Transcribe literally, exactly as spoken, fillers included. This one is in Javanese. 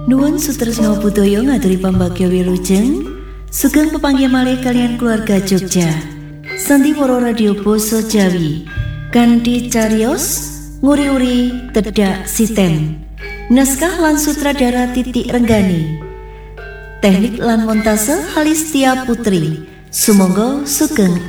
Nuwun sutresna budaya ngaturi pambagya wilujeng sugeng pepanggih malih kalian keluarga Jogja. Sandiwara Radio Basa Jawi kanthi cariyos nguri-uri Tedak Siten. Naskah lan sutradara Titik Renggani. Teknik lan montase Halistia Putri. Sumangga sugeng